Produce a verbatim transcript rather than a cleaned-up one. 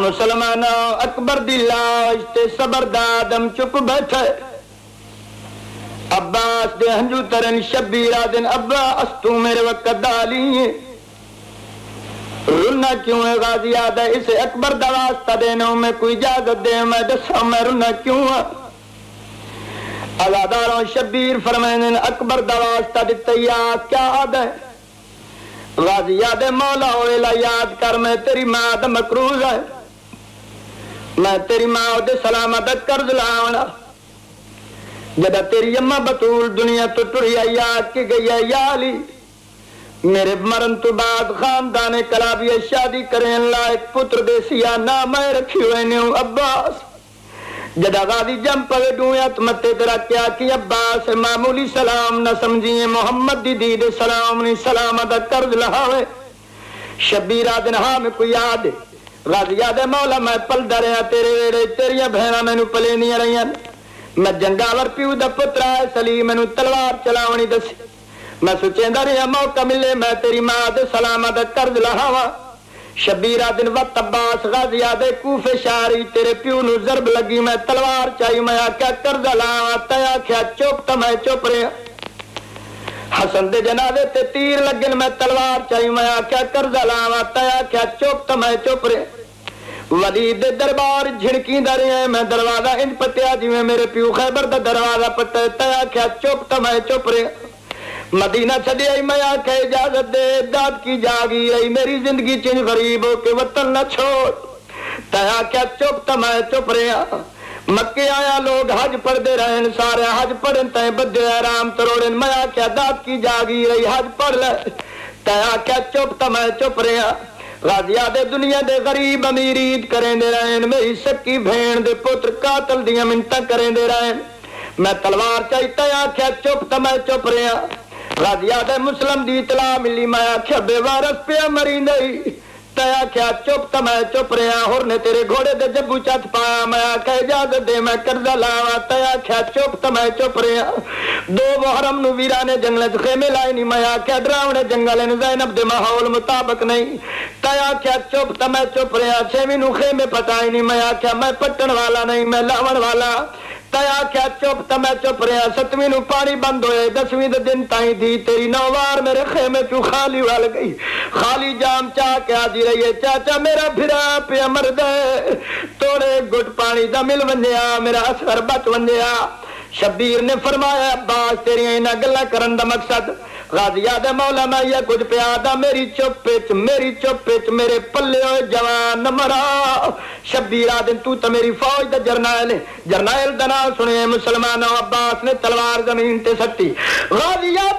مسلمانوں اکبر دی لاش تے صبر دا آدم چپ بیٹھے عباس دے ہنجو ترن شبیر آدن عباس تو میرے وقت دالی ہے رونا کیوں ہے غازی آدھا اسے اکبر دا واسطہ دینا میں کوئی اجازت دے میں دسا میں رونا کیوں ہے ازاداروں شبیر فرمائن اکبر دا واسطہ دیتا یا کیا آدھا ہے غازی یاد مولا ہوئے یاد کر میں تیری ماں دا مکروز ہے میں تیری ماں دے سلامت قرض لاؤنا جدہ تیری اماں بطول دنیا تو ٹریا یاد کی گئی ہے یا علی میرے مرن تو بعد خاندان کلابی شادی کریں اللہ ایک پتر دے سیا نام میں رکھی ہوئے نیوں عباس جدہ غازی جم پوے ڈویا تو متے تیرا کیا کی عباس معمولی سلام نہ سمجھیں محمد دی دید سلام نہیں سلامت قرض لہاوے شبیر آدن ہاں میں کوئی یاد غازی یاد مولا میں پل دریا تیرے ویڑے تیریاں بہنا میں نو پلے نہیں رہی میں جنگاور پیو دا پترا ہے سلیم میں نو تلوار چلاونی دسی میں سوچیں دا رہا موقع ملے میں تیری ماں دے سلامت قرض لہاوا شبیر آدن وقت عباس غازی آدھے کوفے شاری تیرے پیو نو ضرب لگی میں تلوار چاہی میں آکیا قرض لاوا تیا کیا چوپ تا میں چوپ رہا حسن دے جنازے تے تیر لگن میں تلوار چاہی میں آکیا قرض لاوا تیا کیا چوپ تا میں چوپ رہا ولید دربار جھڑکی دا رہے میں دروازہ ان پتیا جی میں میرے پیو خیبر دا دروازہ پتے تیا کیا چوپ تا میں چوپ رہا مدینہ چھڑی آئی میں آکے اجازت دے داد کی جاگی رہی میری زندگی چنج غریب ہو کے وطن نہ چھوڑ تیا کیا چپ تا میں چپ رہا مکے آیا لوگ حج پڑھ دے رہے سارے حج پڑھن تائیں بدے آرام تروڑن میں آکے داد کی جاگی رہی حج پڑھ لے تیا کیا چپ تا میں چپ رہا غازی آدھے دنیا دے غریب امیر عید کریں دے رہے میری سکی بھین دے پتر قاتل دیا منتہ کریں دے رہے میں تلوار چاہی تیا کیا چپ تا میں چپ رہا غازی آدھے مسلم دی اطلاع ملی میں آکھیا بے وارث پیا مری نہیں تیا کیا چپ تا میں چپ رہا ہور نے تیرے گھوڑے دے جبو چت پایا میں آکھیا اجازت دے میں قرضہ لاوا تیا کیا چپ تا میں چپ رہا دو محرم نو ویرانے جنگلے خیمے لائے نہیں میں آکھیا ڈراونے جنگلے زینب دے ماحول مطابق نہیں تیا کیا چپ تا میں چپ رہا چھویں نو خیمے پٹائی نہیں میں آکھیا میں پٹن والا نہیں میں لاون والا تیا کیا چپ تا میں چپ رہا ستویں نو پانی بند ہوئے دسویں دے دن تائیں تھی تیری نووار میرے خیمے چو خالی وال گئی خالی جام چاہ کے آدھی رہی ہے چاچا میرا بھرا پہ مرد ہے توڑے گٹ پانی دا مل ونجیا میرا اثر بچ ونجیا شبیر نے فرمایا عباس تیری اینا گلہ کرن دا مقصد غازی آدھے مولا میں یہ کچھ پیادا میری چپ پچ میری چپ پچ میرے پلے ہوئے جوان مرا شبیر آدھے تو تا میری فوج دا جرنائل ہے جرنائل دنا سنے مسلمانوں عباس نے تلوار زمین تے سٹی غازی